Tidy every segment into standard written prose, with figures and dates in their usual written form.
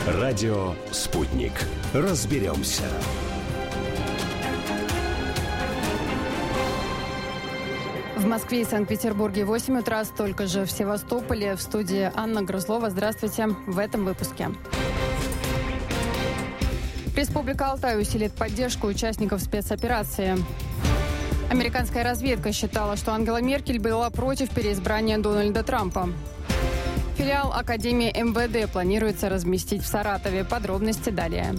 Радио «Спутник». Разберемся. В Москве и Санкт-Петербурге 8 утра, столько же в Севастополе. В студии Анна Грызлова. Здравствуйте. В этом выпуске. Республика Алтай усилит поддержку участников спецоперации. Американская разведка считала, что Ангела Меркель была против переизбрания Дональда Трампа. Филиал Академии МВД планируется разместить в Саратове. Подробности далее.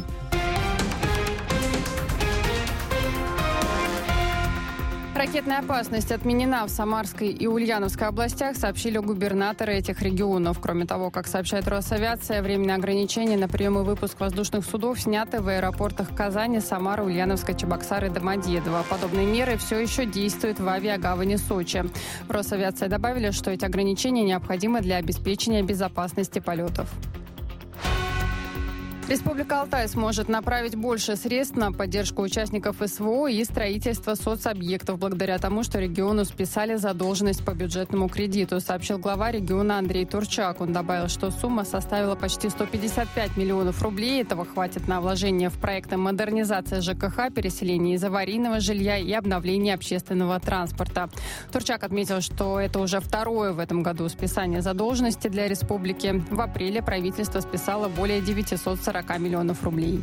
Ракетная опасность отменена в Самарской и Ульяновской областях, сообщили губернаторы этих регионов. Кроме того, как сообщает Росавиация, временные ограничения на прием и выпуск воздушных судов сняты в аэропортах Казани, Самары, Ульяновска, Чебоксары и Домодедово. Подобные меры все еще действуют в авиагавани Сочи. В Росавиации добавили, что эти ограничения необходимы для обеспечения безопасности полетов. Республика Алтай сможет направить больше средств на поддержку участников СВО и строительство соцобъектов благодаря тому, что региону списали задолженность по бюджетному кредиту, сообщил глава региона Андрей Турчак. Он добавил, что сумма составила почти 155 миллионов рублей. Этого хватит на вложение в проекты модернизации ЖКХ, переселение из аварийного жилья и обновление общественного транспорта. Турчак отметил, что это уже второе в этом году списание задолженности для республики. В апреле правительство списало более 940 миллионов рублей.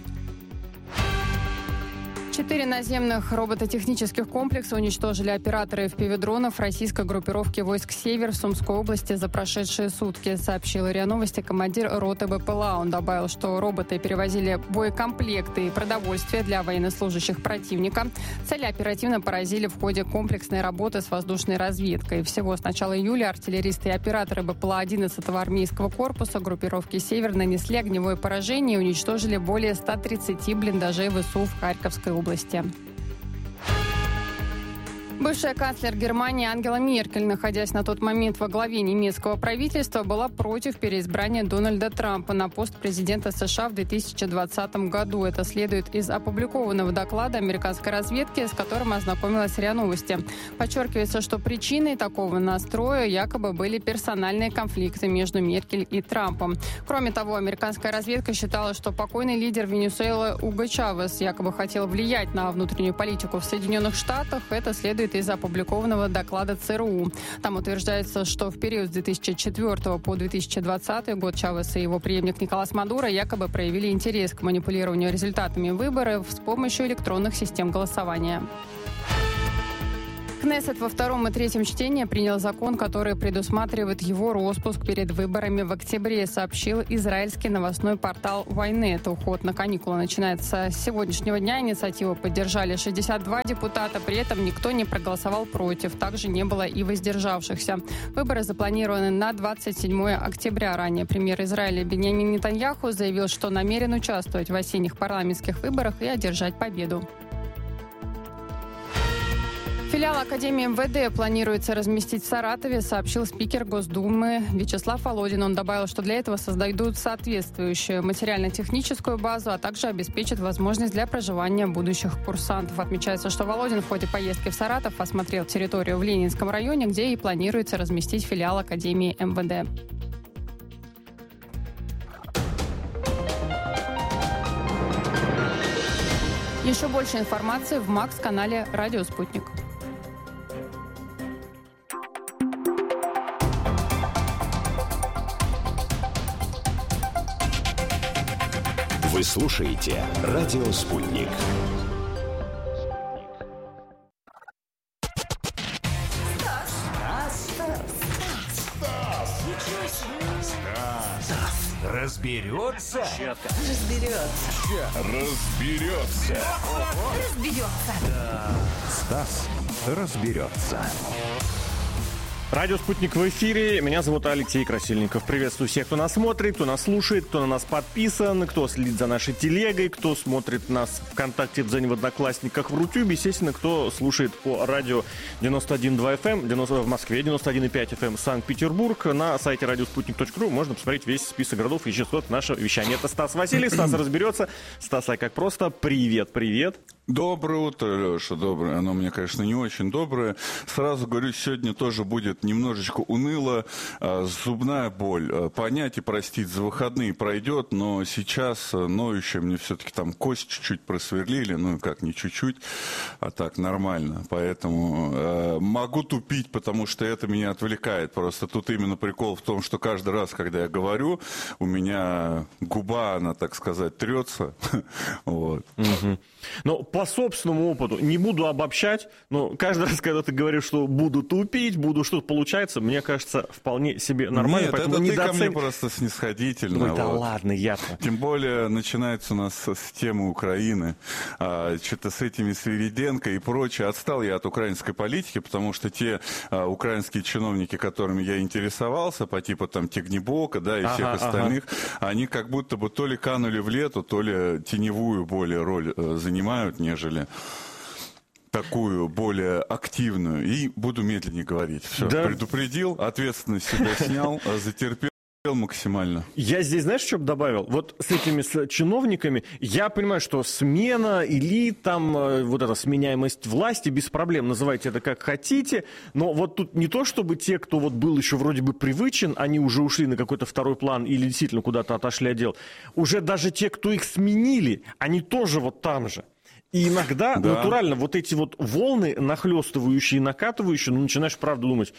4 наземных робототехнических комплекса уничтожили операторы FPV-дронов российской группировки войск «Север» в Сумской области за прошедшие сутки, сообщил РИА Новости командир роты БПЛА. Он добавил, что роботы перевозили боекомплекты и продовольствие для военнослужащих противника. Цели оперативно поразили в ходе комплексной работы с воздушной разведкой. Всего с начала июля артиллеристы и операторы БПЛА 11-го армейского корпуса группировки «Север» нанесли огневое поражение и уничтожили более 130 блиндажей ВСУ в Харьковской области. Бывшая канцлер Германии Ангела Меркель, находясь на тот момент во главе немецкого правительства, была против переизбрания Дональда Трампа на пост президента США в 2020 году. Это следует из опубликованного доклада американской разведки, с которым ознакомилась РИА Новости. Подчеркивается, что причиной такого настроя якобы были персональные конфликты между Меркель и Трампом. Кроме того, американская разведка считала, что покойный лидер Венесуэлы Уго Чавес якобы хотел влиять на внутреннюю политику в Соединенных Штатах. Это следует из опубликованного доклада ЦРУ. Там утверждается, что в период с 2004 по 2020 год Чавес и его преемник Николас Мадуро якобы проявили интерес к манипулированию результатами выборов с помощью электронных систем голосования. Кнессет во втором и третьем чтении принял закон, который предусматривает его распуск перед выборами в октябре, сообщил израильский новостной портал Ynet. Уход на каникулы начинается с сегодняшнего дня. Инициативу поддержали 62 депутата, при этом никто не проголосовал против. Также не было и воздержавшихся. Выборы запланированы на 27 октября. Ранее премьер Израиля Биньямин Нетаньяху заявил, что намерен участвовать в осенних парламентских выборах и одержать победу. Филиал Академии МВД планируется разместить в Саратове, сообщил спикер Госдумы Вячеслав Володин. Он добавил, что для этого создадут соответствующую материально-техническую базу, а также обеспечат возможность для проживания будущих курсантов. Отмечается, что Володин в ходе поездки в Саратов осмотрел территорию в Ленинском районе, где и планируется разместить филиал Академии МВД. Еще больше информации в МАКС-канале «Радио Спутник». Вы слушаете «Радио Спутник». Разберется? Стас разберется. Радио «Спутник» в эфире. Меня зовут Алексей Красильников. Приветствую всех, кто нас смотрит, кто нас слушает, кто на нас подписан, кто следит за нашей телегой, кто смотрит нас ВКонтакте, в Дзене, в Одноклассниках, в Рутюбе. Естественно, кто слушает по радио 91.2 FM, в Москве 91.5 FM, Санкт-Петербург. На сайте radiosputnik.ru можно посмотреть весь список городов и частот нашего вещания. Это Стас Васильев. Стас разберется. Стас, а как просто? Привет. Доброе утро, Леша, доброе. Оно у меня, конечно, не очень доброе. Сразу говорю, сегодня тоже будет немножечко уныло. Зубная боль. Понять и простить за выходные пройдет, но сейчас ноющая мне все-таки там кость чуть-чуть просверлили. Ну, как, не чуть-чуть, а так нормально. Поэтому могу тупить, потому что это меня отвлекает. Просто тут именно прикол в том, что каждый раз, когда я говорю, у меня губа, она, так сказать, трется. Вот. Но по собственному опыту, не буду обобщать, но каждый раз, когда ты говоришь, что буду тупить, буду что-то получается, мне кажется, вполне себе нормально. Нет, поэтому это ты ко мне просто снисходительно. Ой, да ладно, я-то. Тем более начинается у нас с темы Украины. Что-то с этими Свириденко и прочее. Отстал я от украинской политики, потому что те украинские чиновники, которыми я интересовался, по типу там Тегнебока, да, и всех остальных, они как будто бы то ли канули в лету, то ли теневую более роль занимают, нежели такую более активную. И буду медленнее говорить. Все, да. Предупредил, ответственность себя снял, затерпел максимально. Я здесь, знаешь, что бы добавил? Вот с этими чиновниками, я понимаю, что смена, элит, там, вот эта сменяемость власти, без проблем, называйте это как хотите, но вот тут не то, чтобы те, кто вот был еще вроде бы привычен, они уже ушли на какой-то второй план или действительно куда-то отошли от дел, уже даже те, кто их сменили, они тоже вот там же. И иногда, натурально, вот эти вот волны, нахлестывающие, накатывающие, ну, начинаешь, правда, думать,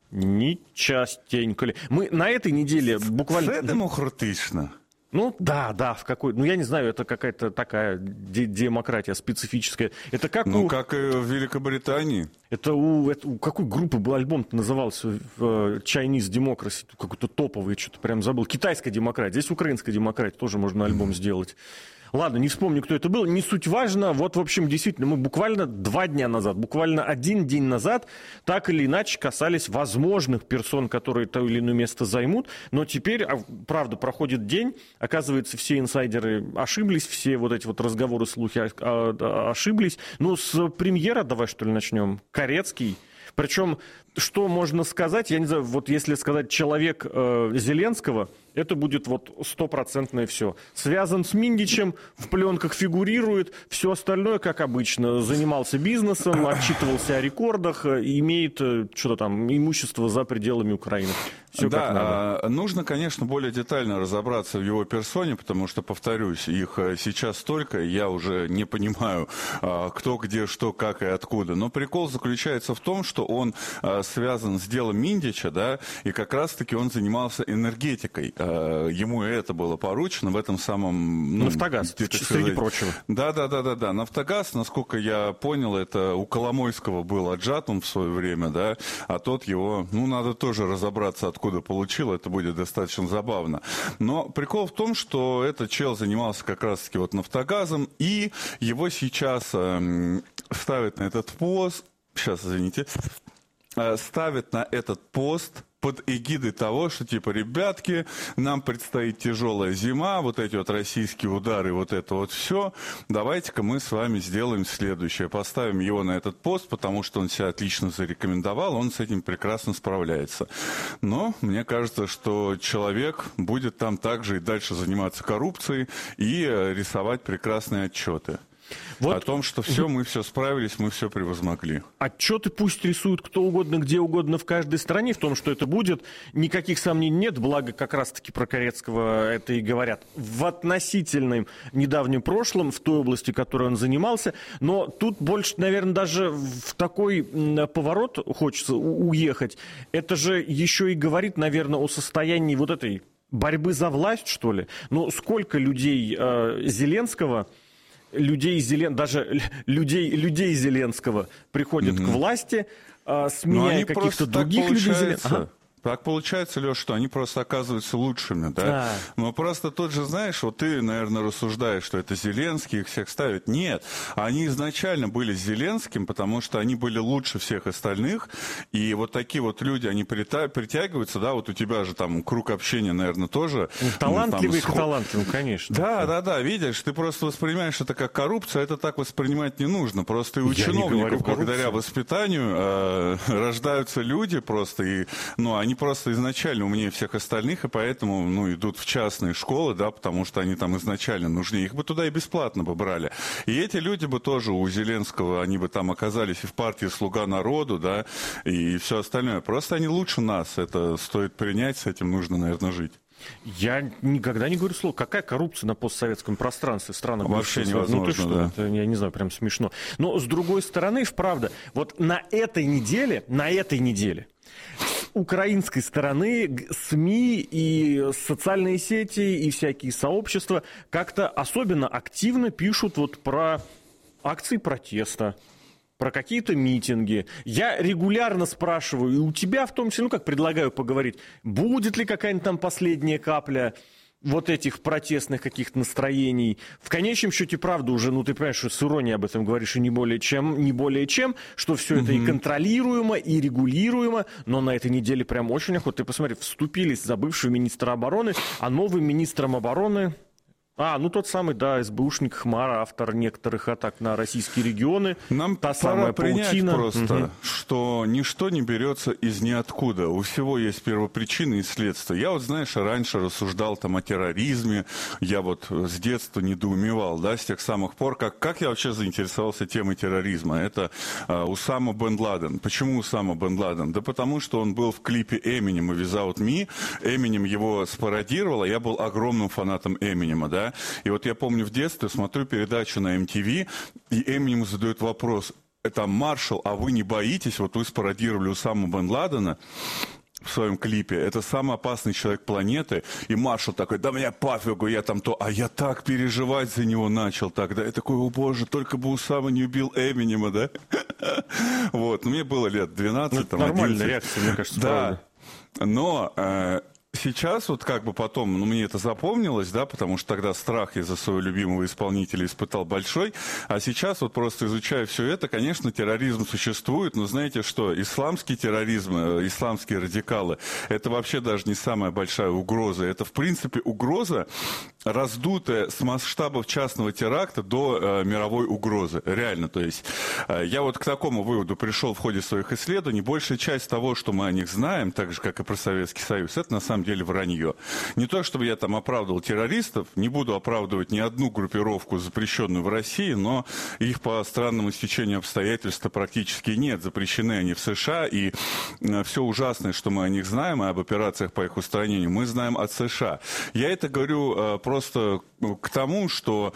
не частенько ли. Мы на этой неделе буквально... Це демократично. Ну, да, в какой... Ну, я не знаю, это какая-то такая демократия специфическая. Это как как и в Великобритании. Это у какой группы был альбом-то назывался? Chinese Democracy. Какой-то топовый, что-то прям забыл. Китайская демократия. Здесь украинская демократия. Тоже можно альбом сделать. Ладно, не вспомню, кто это был, не суть важно. Вот, в общем, действительно, мы буквально 2 дня назад, буквально 1 день назад, так или иначе касались возможных персон, которые то или иное место займут. Но теперь, правда, проходит день, оказывается, все инсайдеры ошиблись, все вот эти вот разговоры, слухи ошиблись. Ну, с премьера давай, что ли, начнем. Корецкий. Причем, что можно сказать, я не знаю, вот если сказать человек Зеленского, это будет вот 100% все. Связан с Миндичем, в пленках фигурирует, все остальное, как обычно, занимался бизнесом, отчитывался о рекордах, имеет что-то там, имущество за пределами Украины. Все как надо. Нужно, конечно, более детально разобраться в его персоне, потому что, повторюсь, их сейчас столько, я уже не понимаю, кто, где, что, как и откуда. Но прикол заключается в том, что он связан с делом Миндича, да, и как раз-таки он занимался энергетикой. Ему это было поручено в этом самом... Нафтогаз, среди прочего. Да. Нафтогаз, насколько я понял, это у Коломойского был Аджатум в свое время, да, а тот его, надо тоже разобраться, откуда получил, это будет достаточно забавно. Но прикол в том, что этот чел занимался как раз-таки вот нафтогазом, и его сейчас ставят на этот пост, ставят на этот пост под эгидой того, что типа, ребятки, нам предстоит тяжелая зима, вот эти вот российские удары, вот это вот все, давайте-ка мы с вами сделаем следующее. Поставим его на этот пост, потому что он себя отлично зарекомендовал, он с этим прекрасно справляется. Но мне кажется, что человек будет там также и дальше заниматься коррупцией и рисовать прекрасные отчеты. Вот. О том, что все, мы все справились, мы все превозмогли. Отчеты пусть рисуют кто угодно, где угодно в каждой стране, в том, что это будет, никаких сомнений нет, благо как раз-таки про Корецкого это и говорят. В относительном недавнем прошлом, в той области, которой он занимался, но тут больше, наверное, даже в такой поворот хочется уехать. Это же еще и говорит, наверное, о состоянии вот этой борьбы за власть, что ли. Ну, сколько людей Зеленского... людей Зеленского приходят к власти, сменяя каких-то других людей Зеленского. Так получается, Леш, что они просто оказываются лучшими, да? Но просто тот же, знаешь, вот ты, наверное, рассуждаешь, что это Зеленский, их всех ставят. Нет, они изначально были с Зеленским, потому что они были лучше всех остальных, и вот такие вот люди, они притягиваются, да, вот у тебя же там круг общения, наверное, тоже. Талантливый, конечно. Да, видишь, ты просто воспринимаешь это как коррупцию, а это так воспринимать не нужно. Просто и у чиновников, благодаря воспитанию, рождаются люди просто, и, они они просто изначально умнее всех остальных, и поэтому, ну, идут в частные школы, да, потому что они там изначально нужнее. Их бы туда и бесплатно бы брали. И эти люди бы тоже у Зеленского, они бы там оказались и в партии «Слуга народу», да, и все остальное. Просто они лучше нас. Это стоит принять, с этим нужно, наверное, жить. Я никогда не говорю слово. Какая коррупция на постсоветском пространстве? Странно. Вообще невозможно, ну ты что, да. Это, я не знаю, прям смешно. Но с другой стороны, вправду, вот на этой неделе с украинской стороны СМИ и социальные сети и всякие сообщества как-то особенно активно пишут вот про акции протеста, про какие-то митинги. Я регулярно спрашиваю, и у тебя в том числе, ну как предлагаю поговорить, будет ли какая-нибудь там последняя капля вот этих протестных каких-то настроений. В конечном счете, правда, уже, ну ты понимаешь, что с иронией об этом говоришь, и не более чем, что все это и контролируемо, и регулируемо, но на этой неделе прям очень охотно. Ты посмотри, вступились за бывшего министра обороны, а новым министром обороны... ну тот самый, да, СБУшник Хмара, автор некоторых атак на российские регионы. Нам та пора самая принять паутина. просто, что ничто не берется из ниоткуда. У всего есть первопричины и следствия. Я вот, знаешь, раньше рассуждал там о терроризме. Я вот с детства недоумевал, да, с тех самых пор, как я вообще заинтересовался темой терроризма. Это Усама бен Ладен. Почему Усама бен Ладен? Да потому что он был в клипе Eminem «Without Me». Eminem его спародировал, а я был огромным фанатом Эминема, да. И вот я помню в детстве смотрю передачу на MTV, и Эминему задают вопрос: это Маршал, а вы не боитесь? Вот вы спародировали Усаму бен Ладена в своем клипе, это самый опасный человек планеты, и Маршал такой: да мне пофигу, я там то, а я так переживать за него начал тогда, я такой: о боже, только бы Усама не убил Эминема, да? Вот, мне было лет 12, там, 11. Нормальная реакция, мне кажется, да, но... Сейчас вот как бы потом, мне это запомнилось, да, потому что тогда страх я за своего любимого исполнителя испытал большой, а сейчас вот просто изучая все это, конечно, терроризм существует, но знаете что, исламский терроризм, исламские радикалы, это вообще даже не самая большая угроза, это в принципе угроза, раздутая с масштабов частного теракта до мировой угрозы, реально, то есть я вот к такому выводу пришел в ходе своих исследований, большая часть того, что мы о них знаем, так же, как и про Советский Союз, это на самом деле вранье. Не то, чтобы я там оправдывал террористов, не буду оправдывать ни одну группировку, запрещенную в России, но их по странному стечению обстоятельств практически нет. Запрещены они в США, и все ужасное, что мы о них знаем, и об операциях по их устранению, мы знаем от США. Я это говорю просто к тому, что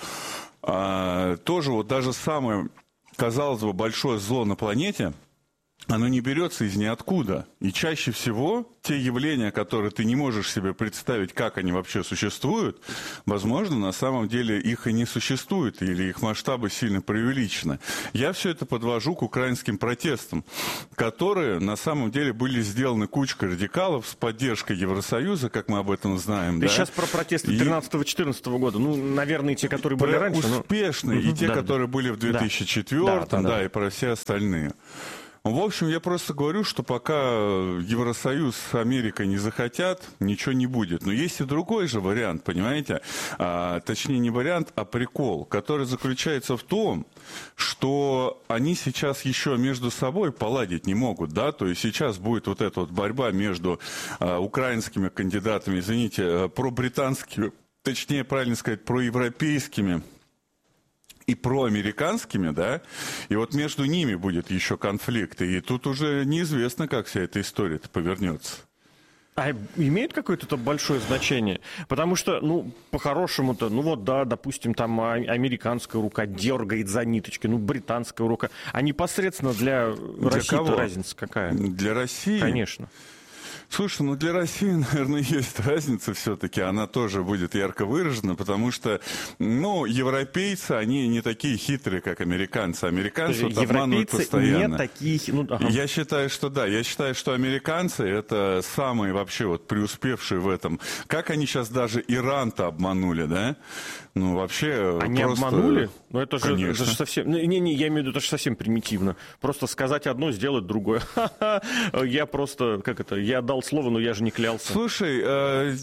тоже вот даже самое, казалось бы, большое зло на планете, оно не берется из ниоткуда. И чаще всего те явления, которые ты не можешь себе представить, как они вообще существуют, возможно, на самом деле их и не существует, или их масштабы сильно преувеличены. Я все это подвожу к украинским протестам, которые на самом деле были сделаны кучкой радикалов с поддержкой Евросоюза, как мы об этом знаем. Ты да? сейчас про протесты 13-14 года. Ну, наверное, те, которые были раньше. Успешные, и те, которые были в 2004, и про все остальные. В общем, я просто говорю, что пока Евросоюз с Америкой не захотят, ничего не будет. Но есть и другой же вариант, понимаете? Точнее, не вариант, а прикол, который заключается в том, что они сейчас еще между собой поладить не могут, да? То есть сейчас будет вот эта вот борьба между украинскими кандидатами, извините, пробританскими, точнее, правильно сказать, проевропейскими и проамериканскими, да, и вот между ними будет еще конфликт, и тут уже неизвестно, как вся эта история-то повернется. А имеет какое-то большое значение? Потому что, по-хорошему-то, допустим, там американская рука дергает за ниточки, британская рука, а непосредственно для России-то разница какая? Для России? Конечно. Слушай, для России, наверное, есть разница все-таки, она тоже будет ярко выражена, потому что, европейцы, они не такие хитрые, как американцы. Американцы вот обманывают постоянно. Не такие... Я считаю, что да, что американцы это самые вообще вот преуспевшие в этом. Как они сейчас даже Иран-то обманули, да? Вообще они просто... обманули? Это же Конечно. совсем... я имею в виду, это же совсем примитивно. Просто сказать одно, сделать другое. Я просто, я дал слово, но я же не клялся. Слушай,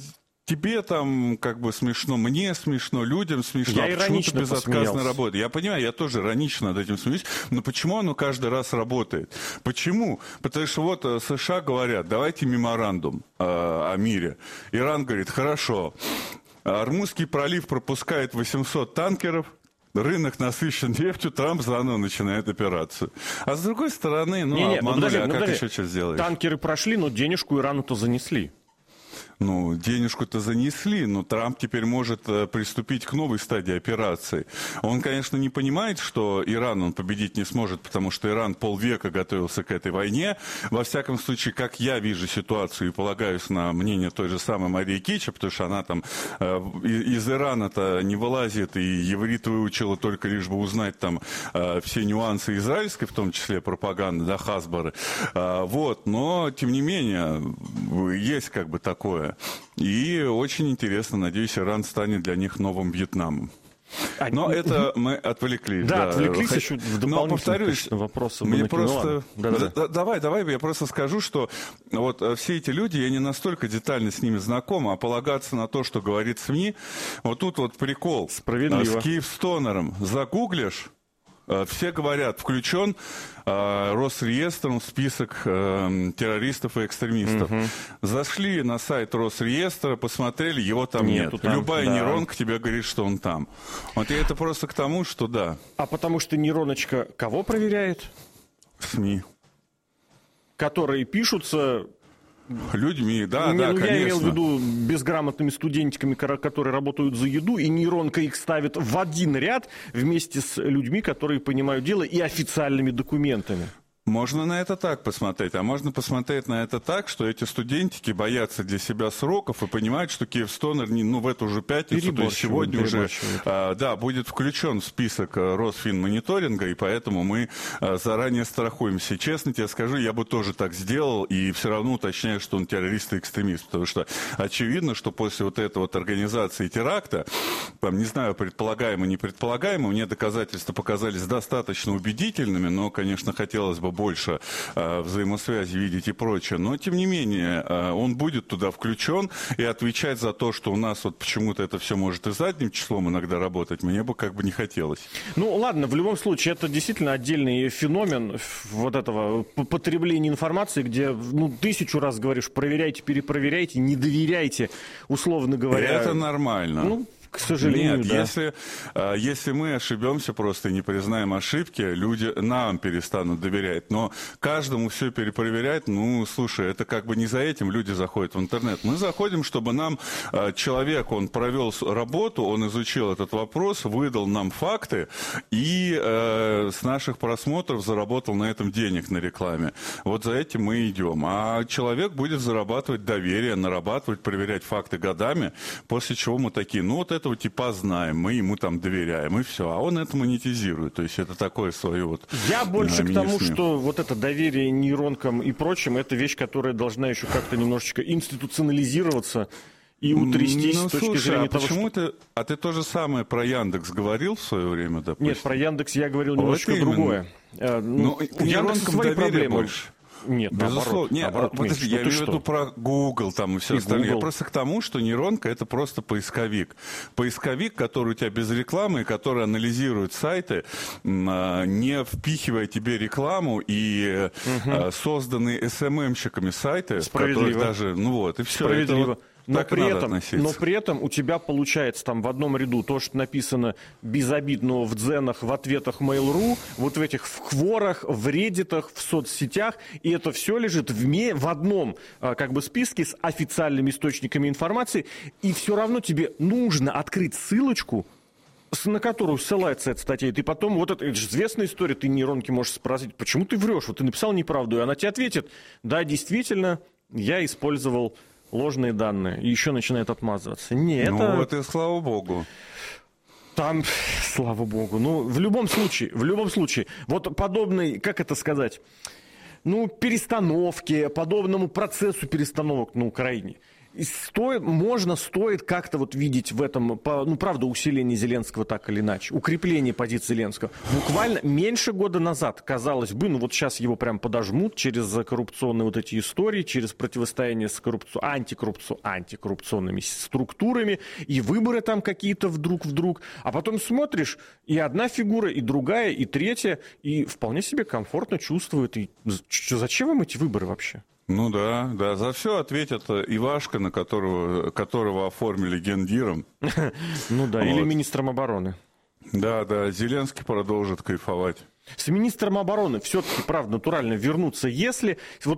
тебе там как бы смешно, мне смешно, людям смешно. Я иронично безотказно работает. Я понимаю, я тоже иронично над этим смеюсь, но почему оно каждый раз работает? Почему? Потому что вот США говорят, давайте меморандум о мире. Иран говорит, хорошо, Ормузский пролив пропускает 800 танкеров, рынок насыщен нефтью, Трамп заново начинает операцию. А с другой стороны, обманули, как еще что сделаешь? Танкеры прошли, но денежку Ирану-то занесли. Ну, денежку-то занесли, но Трамп теперь может приступить к новой стадии операции. Он, конечно, не понимает, что Иран он победить не сможет, потому что Иран полвека готовился к этой войне. Во всяком случае, как я вижу ситуацию и полагаюсь на мнение той же самой Марии Кича, потому что она там из Ирана-то не вылазит, и иврит выучила только лишь бы узнать там все нюансы израильской, в том числе пропаганды, да, Хасбары. Вот, но, тем не менее, есть как бы такое. И очень интересно, надеюсь, Иран станет для них новым Вьетнамом. Но это мы отвлеклись. Да, отвлеклись еще в дополнительных вопросов. Мне просто... Давай, я просто скажу, что вот все эти люди, я не настолько детально с ними знаком, а полагаться на то, что говорит СМИ, вот тут вот прикол. Справедливо. С Киевстонером загуглишь, все говорят, включен Росреестром в список террористов и экстремистов. Зашли на сайт Росреестра, посмотрели, его там нет. Любая нейронка тебе говорит, что он там. Вот и это просто к тому, что да. А потому что нейроночка кого проверяет? СМИ. Которые пишутся... Людьми, да, конечно. Я имел в виду безграмотными студентиками, которые работают за еду, и нейронка их ставит в один ряд вместе с людьми, которые понимают дело, и официальными документами. Можно на это так посмотреть, а можно посмотреть на это так, что эти студентики боятся для себя сроков и понимают, что Киевстонер в эту же пятницу, то есть сегодня уже будет включен в список Росфинмониторинга, и поэтому мы заранее страхуемся. Честно тебе скажу, я бы тоже так сделал, и все равно уточняю, что он террорист и экстремист, потому что очевидно, что после вот этой вот организации теракта, там, не знаю, предполагаемо, не предполагаемо, мне доказательства показались достаточно убедительными, но, конечно, хотелось бы больше взаимосвязи видеть и прочее. Но, тем не менее, он будет туда включен, и отвечать за то, что у нас вот почему-то это все может и задним числом иногда работать, мне бы как бы не хотелось. Ну, ладно, в любом случае, это действительно отдельный феномен вот этого потребления информации, где, 1000 раз говоришь, проверяйте, перепроверяйте, не доверяйте, условно говоря. Это нормально. К сожалению, нет, если мы ошибемся просто и не признаем ошибки, люди нам перестанут доверять. Но каждому все перепроверять, слушай, это как бы не за этим люди заходят в интернет. Мы заходим, чтобы нам человек, он провел работу, он изучил этот вопрос, выдал нам факты и с наших просмотров заработал на этом денег на рекламе. Вот за этим мы идем. А человек будет зарабатывать доверие, нарабатывать, проверять факты годами, после чего мы такие, этого типа знаем, мы ему там доверяем, и все. А он это монетизирует. То есть это такое свое вот... Я больше к тому, что вот это доверие нейронкам и прочим, это вещь, которая должна еще как-то немножечко институционализироваться и утрястись с точки зрения того, почему ты... А ты то же самое про Яндекс говорил в свое время, допустим? Нет, про Яндекс я говорил немножечко другое. У Яндекса свои проблемы больше. Нет, безусловно. Наоборот, подожди, я имею в виду про Google там и все остальное. Я просто к тому, что нейронка — это просто поисковик. Поисковик, который у тебя без рекламы, который анализирует сайты, не впихивая тебе рекламу, и созданные SMM-щиками сайты, в которых даже... и все. Справедливо. Но при этом у тебя получается там в одном ряду то, что написано безобидно в дзенах, в ответах Mail.ru, вот в этих в Кворах, в Реддитах, в соцсетях, и это все лежит в одном как бы списке с официальными источниками информации, и все равно тебе нужно открыть ссылочку, на которую ссылается эта статья, и ты потом, вот это же известная история, ты нейронке можешь спросить, почему ты врешь, вот ты написал неправду, и она тебе ответит, да, действительно, я использовал ложные данные, и еще начинает отмазываться. Вот и слава богу. Там, слава богу. В любом случае, вот подобной, как это сказать, перестановке, подобному процессу перестановок на Украине, Стоит как-то вот видеть в этом, правда, усиление Зеленского так или иначе, укрепление позиции Зеленского. Буквально меньше года назад, казалось бы, вот сейчас его прям подожмут через коррупционные вот эти истории, через противостояние с антикоррупционными структурами, и выборы там какие-то вдруг, а потом смотришь, и одна фигура, и другая, и третья, и вполне себе комфортно чувствует. И зачем им эти выборы вообще? Ну да, за все ответит Ивашка, на которого оформили гендиром. Ну да, или министром обороны. Да, Зеленский продолжит кайфовать. С министром обороны все-таки, правда, натурально вернуться, если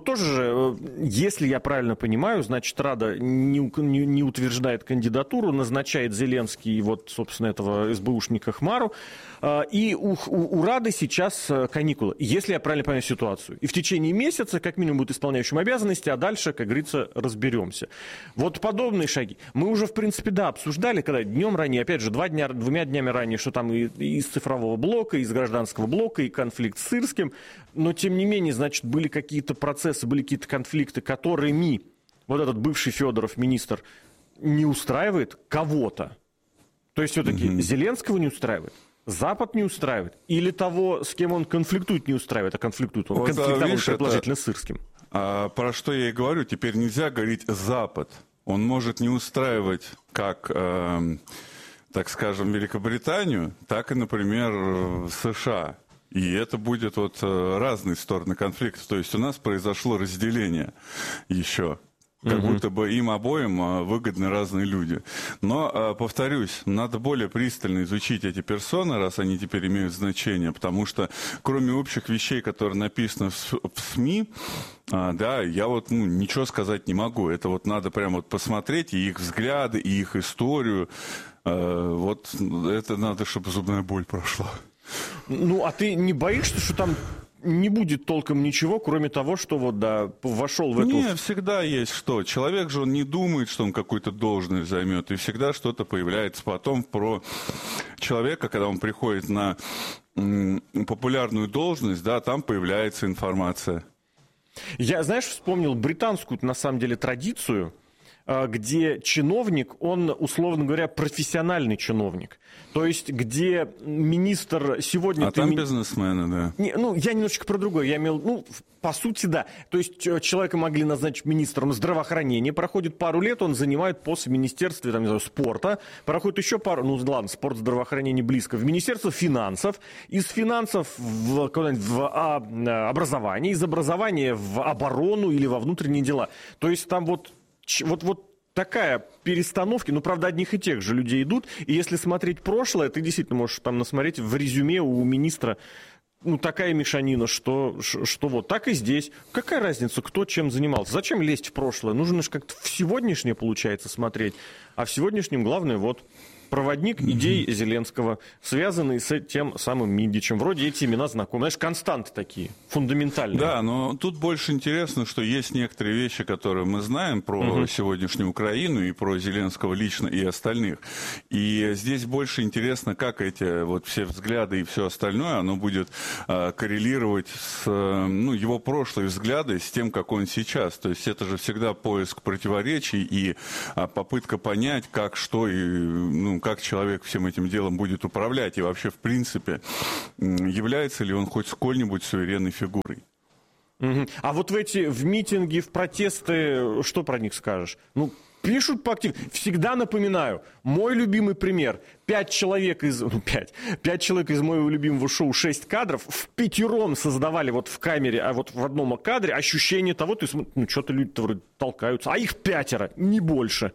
я правильно понимаю, значит, Рада не утверждает кандидатуру, назначает Зеленский вот, собственно, этого СБУшника Хмару, и у Рады сейчас каникулы, если я правильно понимаю ситуацию. И в течение месяца, как минимум, будет исполняющим обязанности, а дальше, как говорится, разберемся. Вот подобные шаги мы уже, в принципе, обсуждали, когда днем ранее, опять же, двумя днями ранее, что там и из цифрового блока, и из гражданского блока, и конфликт с Сырским, но, тем не менее, значит, были какие-то процессы, были какие-то конфликты, которыми вот этот бывший Федоров, министр, не устраивает кого-то. То есть, все-таки Зеленского не устраивает, Запад не устраивает, или того, с кем он конфликтует, не устраивает, а конфликтует он, конфликтовал предположительно с Сырским. Про что я и говорю, теперь нельзя говорить «Запад». Он может не устраивать как... так скажем, Великобританию, так и, например, США. И это будет вот разные стороны конфликта. То есть у нас произошло разделение еще. Как будто бы им обоим выгодны разные люди. Но, повторюсь, надо более пристально изучить эти персоны, раз они теперь имеют значение. Потому что, кроме общих вещей, которые написаны в СМИ, я вот ничего сказать не могу. Это вот надо прямо вот посмотреть и их взгляды, и их историю. Вот это надо, чтобы зубная боль прошла. А ты не боишься, что там не будет толком ничего, кроме того, что вошел в эту... Не, всегда есть что. Человек же, он не думает, что он какую-то должность займет, и всегда что-то появляется. Потом про человека, когда он приходит на популярную должность, там появляется информация. Я, вспомнил британскую, на самом деле, традицию, где чиновник, он, условно говоря, профессиональный чиновник. То есть, где министр сегодня... там бизнесмены, да. Я немножечко про другое. Я имел, по сути, да. То есть, человека могли назначить министром здравоохранения, проходит пару лет, он занимает пост в министерстве, спорта, проходит еще пару... спорт, здравоохранение близко. В министерство финансов, из финансов в образование, из образования в оборону или во внутренние дела. То есть, там вот такая перестановки, правда, одних и тех же людей идут, и если смотреть прошлое, ты действительно можешь там насмотреть в резюме у министра, такая мешанина, что вот так и здесь. Какая разница, кто чем занимался? Зачем лезть в прошлое? Нужно же как-то в сегодняшнее, получается, смотреть. А в сегодняшнем главное проводник идей Зеленского, связанный с тем самым Миндичем. Вроде эти имена знакомы. Константы такие, фундаментальные. Да, но тут больше интересно, что есть некоторые вещи, которые мы знаем про сегодняшнюю Украину и про Зеленского лично и остальных. И здесь больше интересно, как эти все взгляды и все остальное, оно будет коррелировать с его прошлые взгляды с тем, как он сейчас. То есть это же всегда поиск противоречий и попытка понять, как, что и как человек всем этим делом будет управлять и вообще, в принципе, является ли он хоть сколь-нибудь суверенной фигурой. А вот в митинги, в протесты, что про них скажешь? Пишут поактивнее. Всегда напоминаю, мой любимый пример. 5 человек из моего любимого шоу «6 кадров» впятером создавали в камере, а в одном кадре ощущение того, что-то люди-то вроде толкаются, а их 5, не больше.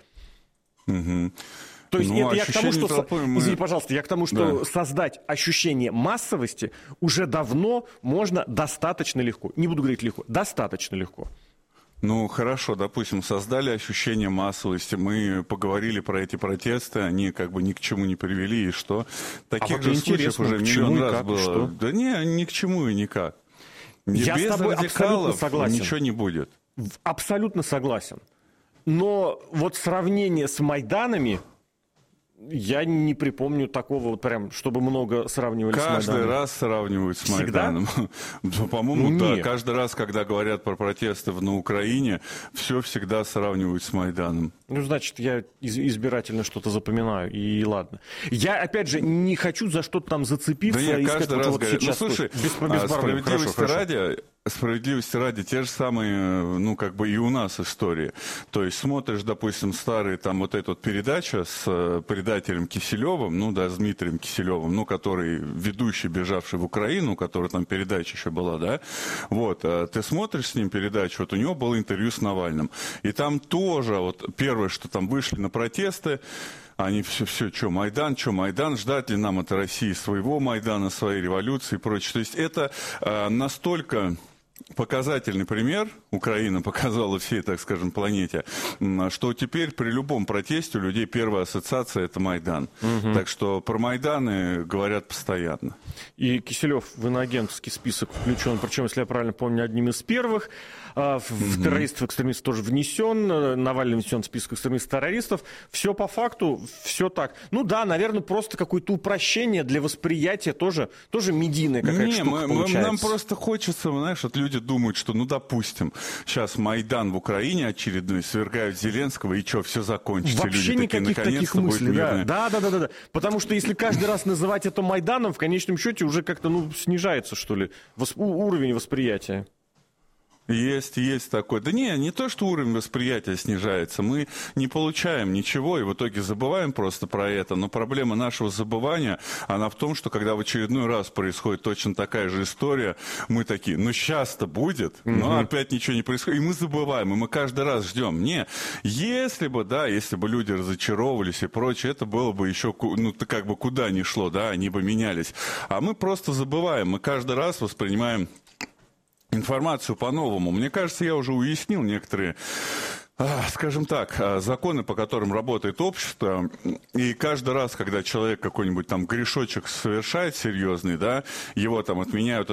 То есть это я к тому, что... Извини, пожалуйста, я к тому, что создать ощущение массовости уже давно можно достаточно легко. Не буду говорить легко, достаточно легко. Хорошо, допустим, создали ощущение массовости, мы поговорили про эти протесты, они ни к чему не привели, и что? Таких же случаев уже миллион раз было. Что? Да ни к чему и никак. Я с тобой абсолютно согласен. Ничего не будет. Абсолютно согласен. Но сравнение с Майданами... Я не припомню такого вот прям, чтобы много сравнивали с Майданом. Каждый раз сравнивают с Майданом. По-моему, да. Каждый раз, когда говорят про протесты на Украине, все всегда сравнивают с Майданом. Ну, значит, я избирательно что-то запоминаю, и ладно. Я, опять же, не хочу за что-то там зацепиться. Да нет, каждый раз вот говорят. Ну, слушай, справедливости ради, те же самые, ну, как бы и у нас истории. То есть смотришь, допустим, старые, там, вот эта вот передача с предателем Киселевым, ну, да, с Дмитрием Киселевым, ну, который ведущий, бежавший в Украину, который там передача еще была, да, вот, ты смотришь с ним передачу, вот у него было интервью с Навальным, и там тоже, вот, первое, что там вышли на протесты, они все, что Майдан, ждать ли нам от России своего Майдана, своей революции и прочее. То есть это настолько показательный пример, Украина показала всей, так скажем, планете, что теперь при любом протесте у людей первая ассоциация – это Майдан. Угу. Так что про Майданы говорят постоянно. И Киселев в иноагентский список включен, причем, если я правильно помню, одним из первых. В террористов-экстремистов тоже внесен, Навальный внесен в список экстремистов-террористов. Все по факту, все так. Ну да, наверное, просто какое-то упрощение для восприятия, тоже медийная какая-то штука получается. Нам просто хочется, знаешь, вот люди думают, что, ну, допустим, сейчас Майдан в Украине очередной, свергают Зеленского, и что, все закончится. Вообще люди никаких таких мыслей, да. Потому что если каждый раз называть это Майданом, в конечном счете уже как-то, ну, снижается, что ли, уровень восприятия. Есть такое. Да не то, что уровень восприятия снижается. Мы не получаем ничего и в итоге забываем просто про это. Но проблема нашего забывания, она в том, что когда в очередной раз происходит точно такая же история, мы такие, ну сейчас-то будет, но опять ничего не происходит. И мы забываем, и мы каждый раз ждем. Если бы люди разочаровывались и прочее, это было бы еще, ну, как бы куда ни шло, да, они бы менялись. А мы просто забываем, мы каждый раз воспринимаем информацию по-новому. Мне кажется, я уже уяснил некоторые, скажем так, законы, по которым работает общество. И каждый раз, когда человек какой-нибудь там грешочек совершает серьезный, да, его там отменяют,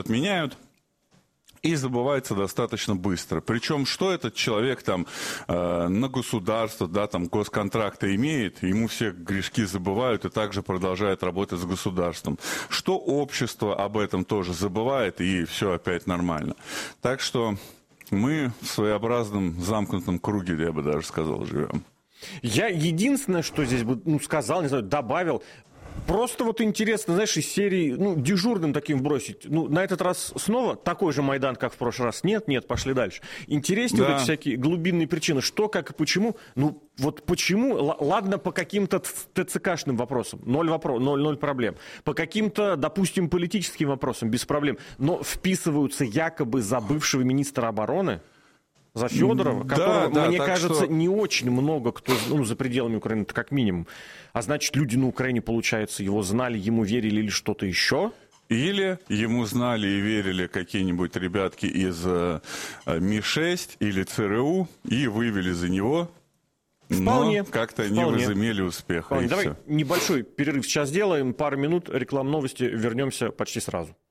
и забывается достаточно быстро. Причем, что этот человек там на государство, да, там госконтракты имеет, ему все грешки забывают и также продолжает работать с государством. Что общество об этом тоже забывает, и все опять нормально. Так что мы в своеобразном замкнутом круге, я бы даже сказал, живем. Я единственное, что здесь бы сказал, не знаю, добавил, просто вот интересно, знаешь, из серии, дежурным таким бросить. На этот раз снова такой же Майдан, как в прошлый раз. Нет, пошли дальше. Интереснее вот эти всякие глубинные причины. Что, как и почему. Вот почему, ладно, по каким-то ТЦКшным вопросам, ноль проблем. По каким-то, допустим, политическим вопросам, без проблем. Но вписываются якобы за бывшего министра обороны, за Федорова, которого, мне кажется, не очень много кто, за пределами Украины, это как минимум. А значит, люди на Украине, получается, его знали, ему верили или что-то еще? Или ему знали и верили какие-нибудь ребятки из Ми-6 или ЦРУ и вывели за него. Вполне. Но как-то не возымели успеха. Давай небольшой перерыв сейчас сделаем, пару минут, рекламные новости, вернемся почти сразу.